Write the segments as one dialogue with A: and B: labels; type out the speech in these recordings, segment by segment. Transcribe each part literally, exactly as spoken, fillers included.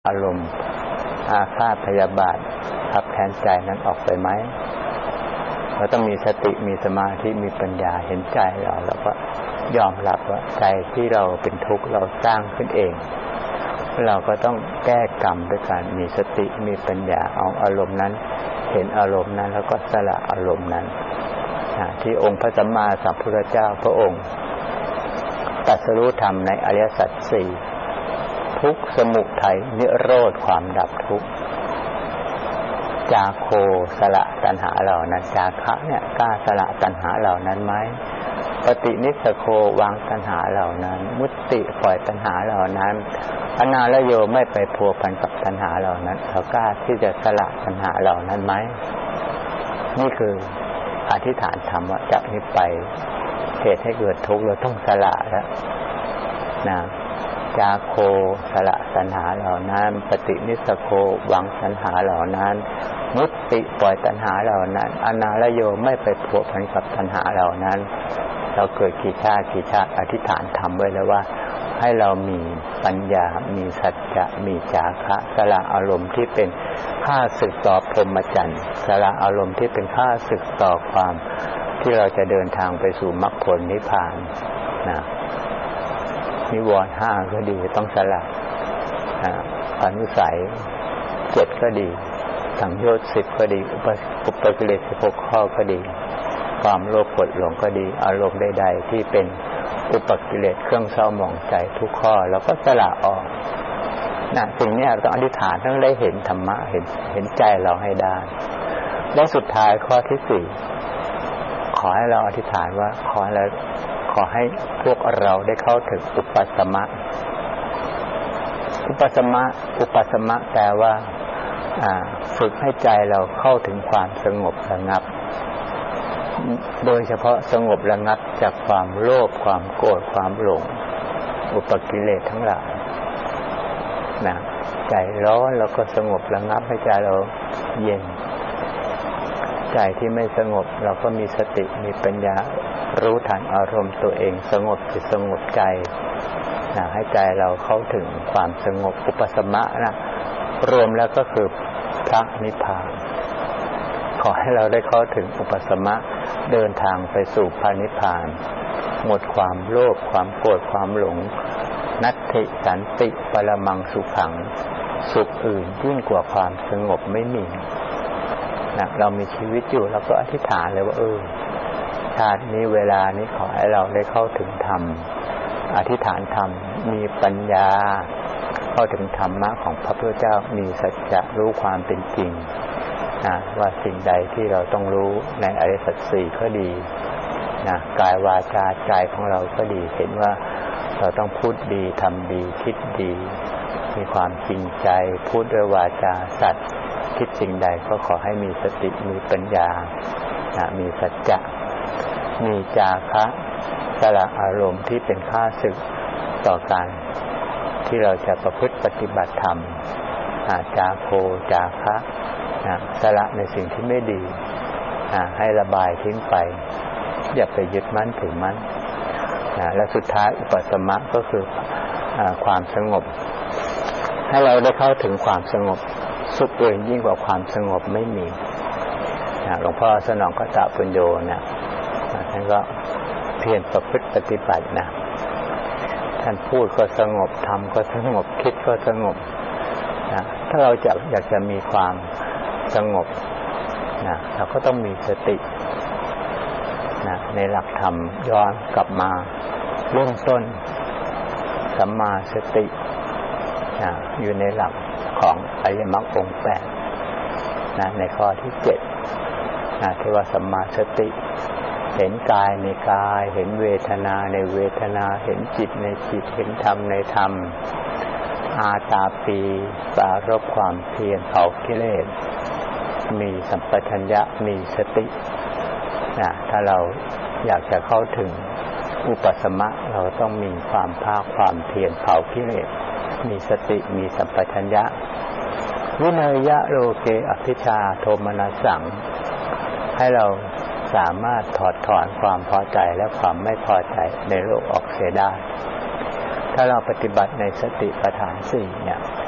A: อารมณ์อาฆาตพยาบาทขับแค้นใจนั้นออกไปไหมเราต้องมีสติมีสมาธิมีปัญญาเห็นใจเราแล้วก็ยอมรับว่าใจที่เราเป็นทุกข์เราสร้างขึ้นเองเราก็ต้องแก้กรรมด้วยการมีสติมีปัญญาเอาอารมณ์นั้นเห็นอารมณ์นั้นแล้วก็สละอารมณ์นั้นที่องค์พระสัมมาสัมพุทธเจ้าพระองค์ตรัสรู้ธรรมในอริยสัจสี่ทุกข์สมุทัยนิโรธความดับทุกข์จาโคสละตัณหาเหล่านั้นจาคะเนี่ยกล้าสละตัณหาเหล่านั้นไหมปฏินิสสโควางตัณหาเหล่านั้นมุตติปล่อยตัณหาเหล่านั้นอนาลโยไม่ไปพัวพันกับตัณหาเหล่านั้นเขากล้าที่จะสละตัณหาเหล่านั้นไหมนี่คืออธิษฐานธรรมว่าจากนี้ไปเหตุให้เกิดทุกข์เราต้องสละแล้วนะจาโคสละตัณหาเหล่านั้นปฏินิสสโควางตัณหาเหล่านั้นมุตติปล่อยตัณหาเหล่านั้นอนาลโยไม่ไปพัวพันกับตัณหาเหล่านั้นเราเกิดกี่ชาติกี่ชาติอธิษฐานทำไว้แล้วว่าให้เรามีปัญญามีสัจจะมีจาคะสละอารมณ์ที่เป็นข้าศึกต่อพรหมจรรย์สละอารมณ์ที่เป็นข้าศึกต่อความที่เราจะเดินทางไปสู่มรรคผลนิพพานนะนิวรณ์ห้าก็ดีต้องสละอนุสัยเจ็ดก็ดีสังโยชน์สิบก็ดีอุปกิเลสสิบหกข้อก็ดีความโลภโกรธหลงก็ดีอารมณ์ใดๆที่เป็นอุปกิเลสเครื่องเศร้าหมองใจทุกข้อแล้วก็สละออกนะสิ่งนี้เราต้องอธิษฐานต้องได้เห็นธรรมะเห็นเห็นใจเราให้ได้และสุดท้ายข้อที่สี่ขอให้เราอธิษฐานว่าขอให้เราขอให้พวกเราได้เข้าถึงอุปสมะอุปสมะอุปสมะแปลว่าฝึกให้ใจเราเข้าถึงความสงบระงับโดยเฉพาะสงบระงับจากความโลภความโกรธความหลงอุปกิเลสทั้งหลายนะใจร้อนแล้วก็สงบระงับให้ใจเราเย็นใจที่ไม่สงบเราก็มีสติมีปัญญารู้ทันอารมณ์ตัวเองสงบจิตสงบใจนะให้ใจเราเข้าถึงความสงบอุปสมะนะรวมแล้วก็คือพระนิพพานขอให้เราได้เข้าถึงอุปสมะเดินทางไปสู่พระนิพพานหมดความโลภความโกรธความหลงนัตถิสันติปรมังสุขังสุขอื่นยิ่งกว่าความสงบไม่มีนะเรามีชีวิตอยู่เราก็อธิษฐานเลยว่าเออชาตินี้เวลานี้ขอให้เราได้เข้าถึงธรรมอธิษฐานธรรมมีปัญญาเข้าถึงธรรมะของพระพุทธเจ้ามีสัจจะรู้ความเป็นจริงนะว่าสิ่งใดที่เราต้องรู้ในอริยสัจสี่ก็ดีนะกายวาจาใจของเราก็ดีเห็นว่าเราต้องพูดดีทำดีคิดดีมีความจริงใจพูดด้วยวาจาสัตย์คิดสิ่งใดก็ขอให้มีสติมีปัญญานะมีสัจจะมีจาคะสละอารมณ์ที่เป็นข้าศึกต่อการที่เราจะประพฤติปฏิบัติธรรมจาโคจาคะสละในสิ่งที่ไม่ดีให้ระบายทิ้งไปอย่าไปยึดมั่นถือมั่นและสุดท้ายอุปสมะก็คือความสงบให้เราได้เข้าถึงความสงบสุขอื่นยิ่งกว่าความสงบไม่มีหลวงพ่อสนองกตปุญโญนะท่านก็เพียรประพฤติปฏิบัตินะท่านพูดก็สงบทำก็สงบคิดก็สงบนะถ้าเราจะอยากจะมีความสงบนะเราก็ต้องมีสตินะในหลักธรรมย้อนกลับมาเริ่มต้นสัมมาสตินะอยู่ในหลักของอริยมรรคองค์แปดนะในข้อที่เจ็ดนะที่ว่าสัมมาสติเห็นกายในกายเห็นเวทนาในเวทนาเห็นจิตในจิตเห็นธรรมในธรรมอาตาปีปรารภความเพียรเผากิเลสมีสัมปชัญญะมีสตินะถ้าเราอยากจะเข้าถึงอุปสมะเราต้องมีความภาคความเพียรเผากิเลสมีสติมีสัมปชัญญะวินัยยะโลเกอภิชาโทมนัสสังให้เราสามารถถอดถอนความพอใจและความไม่พอใจในโลกออกเสียได้ ถ้าเราปฏิบัติในสติปัฏฐานสี่เนี่ย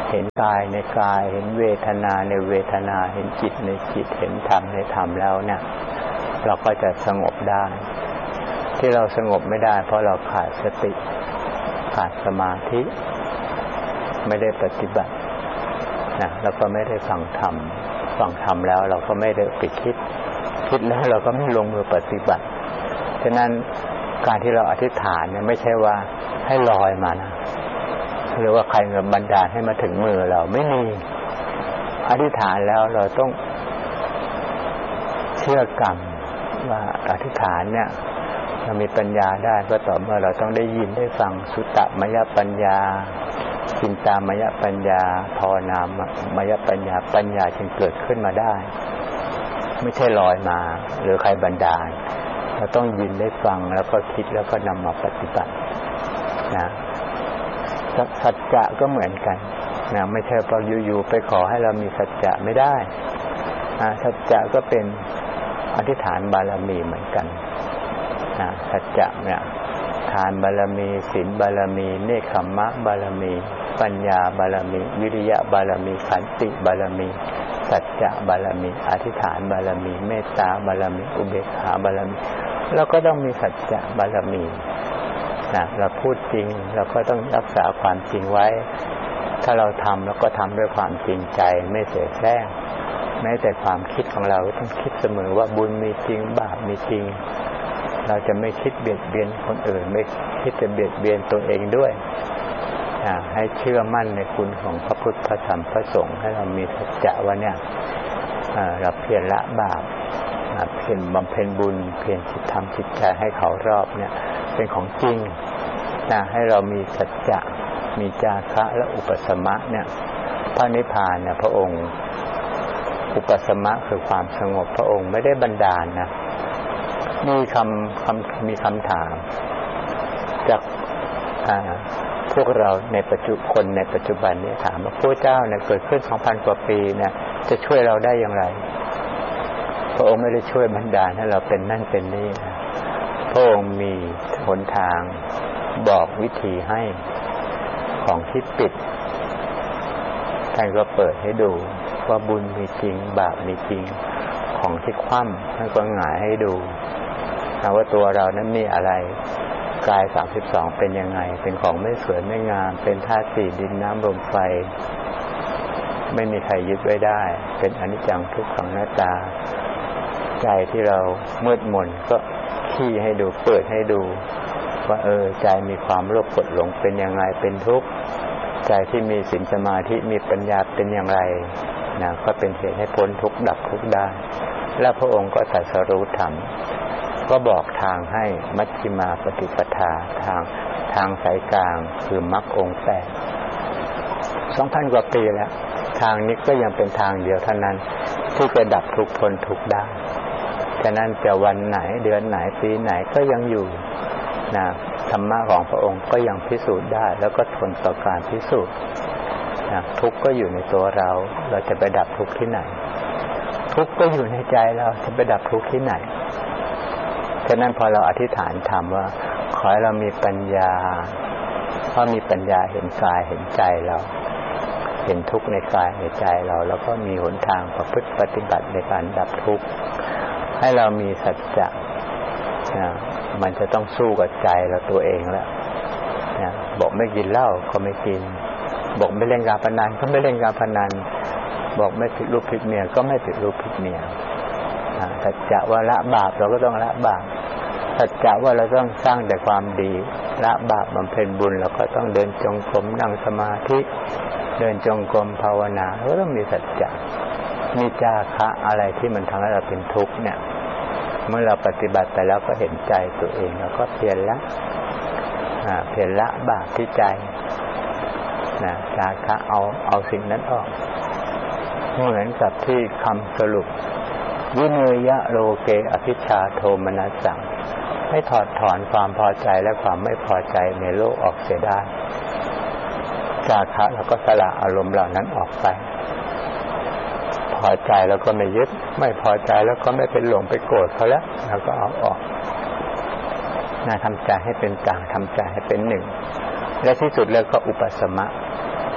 A: เห็นกายในกายเห็นเวทนาในเวทนาเห็นจิตในจิตเห็นธรรมในธรรมแล้วเนี่ยเราก็จะสงบได้ที่เราสงบไม่ได้เพราะเราขาดสติขาดสมาธิไม่ได้ปฏิบัตินะแล้วก็ไม่ได้ฟังธรรมฟังธรรมแล้วเราก็ไม่ได้ไปคิดคิดแล้วเราก็ไม่ลงมือปฏิบัติฉะนั้นการที่เราอธิษฐานเนี่ยไม่ใช่ว่าให้ลอยมานะหรือว่าใครมาบันดาลให้มาถึงมือเราไม่มีอธิษฐานแล้วเราต้องเชื่อกรรมว่าอธิษฐานเนี่ยเรามีปัญญาได้ก็ต่อเมื่อเราต้องได้ยินได้ฟังสุตตมยปัญญาจินตามยปัญญาภาวนามยปัญญาปัญญาจึงเกิดขึ้นมาได้ไม่ใช่ลอยมาหรือใครบันดาลเราต้องยินได้ฟังแล้วก็คิดแล้วก็นำมาปฏิบัตินะสัจจะก็เหมือนกันนะไม่ใช่พออยู่ๆไปขอให้เรามีสัจจะไม่ได้นะสัจจะก็เป็นอธิษฐานบารมีเหมือนกันนะสัจจะเนี่ยทานบารมีศีลบารมีเนคขมมะบารมีปัญญาบารมีวิริยะบารมีขันติบารมีสัจจะบารมีอธิษฐานบารมีเมตตาบารมีอุเบกขาบารมีเราก็ต้องมีสัจจะบารมีนะเราพูดจริงเราก็ต้องรักษาความจริงไว้ถ้าเราทำเราก็ทำด้วยความจริงใจไม่เสแสร้งแม้แต่ความคิดของเราต้องคิดเสมอว่าบุญมีจริงบาปมีจริงเราจะไม่คิดเบียดเบียนคนอื่นไม่คิดจะเบียดเบียนตัวเองด้วยให้เชื่อมั่นในคุณของพระพุทธพระธรรมพระสงฆ์ให้เรามีสัจจะว่าเนี่ยเราเพียรละบาปเพียรบำเพ็ญบุญเพียรจิตทำจิตใจให้เขารอบเนี่ยเป็นของจริงนะให้เรามีสัจจะมีจาคะและอุปสมะเนี่ยพระนิพพานเนี่ยพระองค์อุปสมะคือความสงบพระองค์ไม่ได้บันดาลนะมีคำคำมีคำถามจากพวกเราในปัจจุบันคนในปัจจุบันนี้ถามว่าพระเจ้าเนี่ยเกิดขึ้น สองพัน กว่าปีเนี่ยจะช่วยเราได้อย่างไรพระองค์ไม่ได้ช่วยบันดาลให้เราเป็นนั่นเป็นนี่นะพระองค์มีหนทางบอกวิธีให้ของที่ปิดท่านก็เปิดให้ดูว่าบุญมีจริงบาปมีจริงของที่คว่ำท่านก็หงายให้ดูว่าตัวเรานั้นมีอะไรกายสามสิบสองเป็นยังไงเป็นของไม่สวยไม่งามเป็นธาตุสี่ดินน้ำลมไฟไม่มีใครยึดไว้ได้เป็นอนิจจังทุกขังอนัตตาใจที่เรามืดมนก็ขี้ให้ดูเปิดให้ดูว่าเออใจมีความโลภโกรธหลงเป็นยังไงเป็นทุกข์ใจที่มีศีลสมาธิมีปัญญาเป็นอย่างไรนะก็เป็นเหตุให้พ้นทุกข์ดับทุกข์ได้และพระองค์ก็ตรัสรู้ธรรมก็บอกทางให้มัชฌิมาปฏิปทาทางทางสายกลางคือมรรคองค์แปด สองพัน กว่าปีแล้วทางนี้ก็ยังเป็นทางเดียวเท่านั้นที่จะดับทุกข์พ้นทุกข์ได้ฉะนั้นจะวันไหนเดือนไหนปีไหนก็ยังอยู่นะธรรมะของพระองค์ก็ยังพิสูจน์ได้แล้วก็ทนต่อการพิสูจน์นะทุกข์ก็อยู่ในตัวเราเราจะไปดับทุกข์ที่ไหนทุกข์ก็อยู่ในใจเราจะไปดับทุกข์ที่ไหนฉะนั้นพอเราอธิษฐานธรรมว่าขอให้เรามีปัญญาเพราะมีปัญญาเห็นกายเห็นใจเราเห็นทุกข์ในกายในใจเราแล้วก็มีหนทางประพฤติปฏิบัติในการดับทุกข์ให้เรามีสัจจะนะมันจะต้องสู้กับใจเราตัวเองแล้วนะบอกไม่กินเหล้าก็ไม่กินบอกไม่เล่นการพนันก็ไม่เล่นการพนันบอกไม่ผิดรูปผิดเมียก็ไม่ผิดรูปผิดเมียสัจจะว่าละบาปเราก็ต้องละบาปสัจจะว่าเราต้องสร้างแต่ความดีละบาปบำเพ็ญบุญเราก็ต้องเดินจงกรมนั่งสมาธิเดินจงกรมภาวนาเราก็ต้องมีสัจจะมีจาคะอะไรที่มันทำให้เราเป็นทุกข์เนี่ยเมื่อเราปฏิบัติไปแล้วก็เห็นใจตัวเองแล้วก็เพียรละเพียรละบาปที่ใจนะจาคะเอาเอาสิ่งนั้นออกเหมือนกับที่คำสรุปวิเนยะโลเกอภิชฌาโทมนัสสังให้ถอดถอนความพอใจและความไม่พอใจในโลกออกเสียได้จาคะแล้วก็สละอารมณ์เหล่านั้นออกไปพอใจแล้วก็ไม่ยึดไม่พอใจแล้วก็ไม่เป็นหลงไปโกรธเขาแล้วแล้วก็เอาออกน่าทำใจให้เป็นกลางทำใจให้เป็นหนึ่งและที่สุดเลยก็อุปสมะ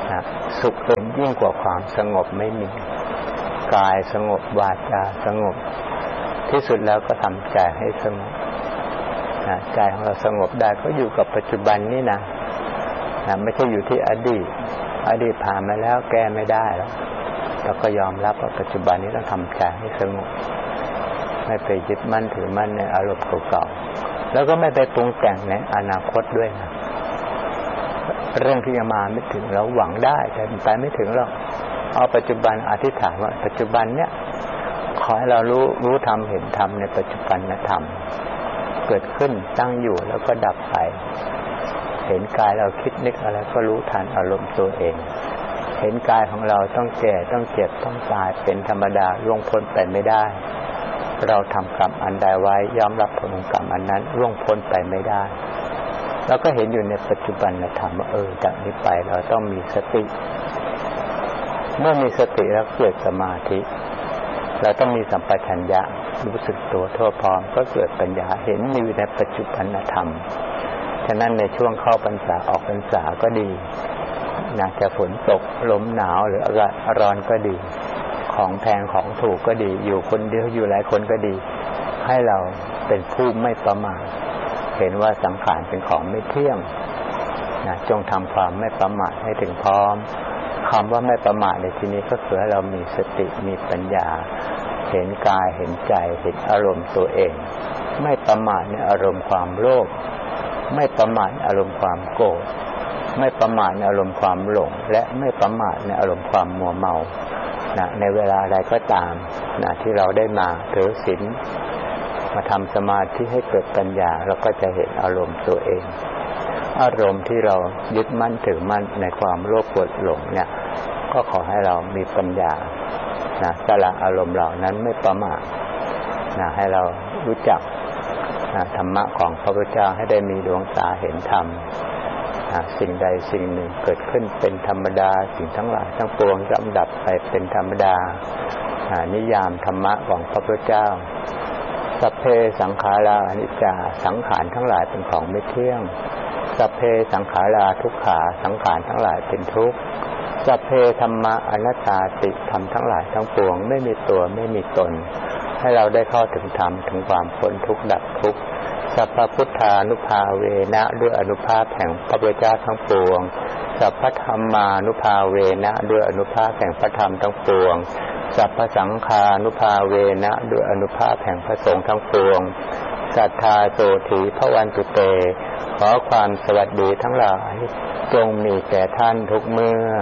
A: นะสุขเป็นยิ่งกว่าความสงบไม่มีกายสงบวาจาสงบที่สุดแล้วก็ทำใจให้สงบนะใจของเราสงบได้ก็อยู่กับปัจจุบันนี่นะนะไม่ใช่อยู่ที่อดีตอดีตผ่านมาแล้วแก้ไม่ได้แล้วเราก็ยอมรับว่าปัจจุบันนี้ต้องทำใจให้สงบไม่ไปยึดมั่นถือมั่นในอารมณ์เก่าๆแล้วก็ไม่ไปปรุงแต่งในอนาคตด้วยนะเรื่องที่จะมาไม่ถึงเราหวังได้แต่ไปไม่ถึงหรอกเอาปัจจุบันอธิษฐานว่าปัจจุบันเนี้ยขอให้เรารู้รู้ธรรมเห็นธรรมในปัจจุบันธรรมเกิดขึ้นตั้งอยู่แล้วก็ดับไปเห็นกายเราคิดนึกอะไรก็รู้ทันอารมณ์ตัวเองเห็นกายของเราต้องแก่ต้องเจ็บต้องตายเป็นธรรมดาล่วงพ้นไปไม่ได้เราทำกรรมอันใดไว้ยอมรับผลของกรรมอันนั้นล่วงพ้นไปไม่ได้เราก็เห็นอยู่ในปัจจุบันธรรมว่าเออจากนี้ไปเราต้องมีสติเมื่อมีสติแล้วเกิดสมาธิเราต้องมีสัมปชัญญะรู้สึกตัวทั่วพร้อมก็เกิดปัญญาเห็นอยู่ในปัจจุบันธรรมฉะนั้นในช่วงเข้าพรรษาออกพรรษาก็ดีนะจะฝนตกลมหนาวหรืออากาศร้อนก็ดีของแพงของถูกก็ดีอยู่คนเดียวอยู่หลายคนก็ดีให้เราเป็นผู้ไม่ประมาทเห็นว่าสังขารเป็นของไม่เที่ยงนะจงทำความไม่ประมาทให้ถึงพร้อมคำว่าไม่ประมาทในที่นี้ก็คือให้เรามีสติมีปัญญาเห็นกายเห็นใจเห็นอารมณ์ตัวเองไม่ประมาทในอารมณ์ความโลภไม่ประมาทในอารมณ์ความโกรธไม่ประมาทในอารมณ์ความหลงและไม่ประมาทในอารมณ์ความมัวเมานะในเวลาใดก็ตามนะที่เราได้มาถือศีลมาทำสมาธิให้เกิดปัญญาเราก็จะเห็นอารมณ์ตัวเองอารมณ์ที่เรายึดมั่นถือมั่นในความโลภโกรธหลงเนี่ยก็ขอให้เรามีปัญญานะสละอารมณ์เหล่านั้นไม่ประมาทนะให้เรารู้จักนะธรรมะของพระพุทธเจ้าให้ได้มีดวงตาเห็นธรรมนะสิ่งใดสิ่งหนึ่งเกิดขึ้นเป็นธรรมดาสิ่งทั้งหลายทั้งปวงย่อมดับไปเป็นธรรมดานิยามธรรมะของพระพุทธเจ้าสัพเพสังขาราอนิจจาสังขารทั้งหลายเป็นของไม่เที่ยงสัพเพสังขาราทุกขาสังขารทั้งหลายเป็นทุกข์สัพเพธัมมาอนัตตาติธรรมทั้งหลายทั้งปวงไม่มีตัวไม่มีตนให้เราได้เข้าถึงธรรมถึงความพ้นทุกข์ดับทุกข์สัพพพุทธานุภาเวนะด้วยอนุภาพแห่งพระพุทธเจ้าทั้งปวงสัพพธัมมานุภาเวนะด้วยอนุภาพแห่งพระธรรมทั้งปวงสัพพสังฆานุภาเวนะด้วยอนุภาพแห่งพระสงฆ์ทั้งปวงสัทธาโสถีภวันตุเตขอความสวัสดีทั้งหลายจงมีแก่ท่านทุกเมื่อ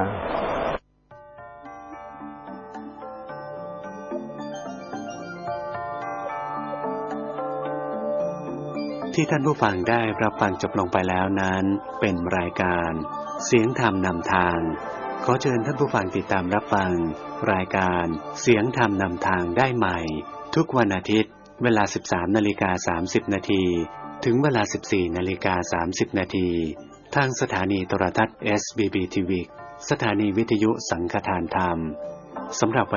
B: ที่ท่านผู้ฟังได้รับฟังจบลงไปแล้วนั้นเป็นรายการเสียงธรรมนำทางขอเชิญท่านผู้ฟังติดตามรับฟังรายการเสียงธรรมนำทางได้ใหม่ทุกวันอาทิตย์เวลา สิบสามนาฬิกาสามสิบนาทีถึงเวลา สิบสี่นาฬิกาสามสิบนาทีทางสถานีโทรทัศน์ เอส บี บี ที วี สถานีวิทยุสังฆทานธรรมสำหรับ